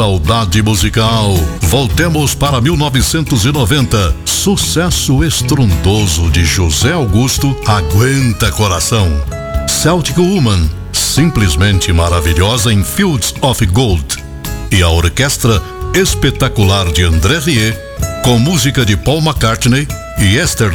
Saudade musical. Voltemos para 1990. Sucesso estrondoso de José Augusto, Aguenta Coração. Celtic Woman, simplesmente maravilhosa em Fields of Gold. E a orquestra espetacular de André Rieu, com música de Paul McCartney e Esther